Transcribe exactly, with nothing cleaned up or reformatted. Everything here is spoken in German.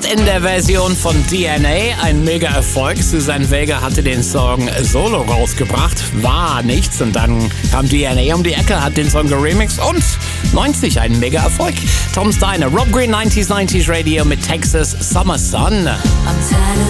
in der Version von D N A, ein Mega-Erfolg. Suzanne Vega hatte den Song solo rausgebracht, war nichts. Und dann kam D N A um die Ecke, hat den Song geremixed und neunzig ein Mega-Erfolg. Tom Steiner, Rob Green, neunziger neunzig Radio mit Texas Summer Sun.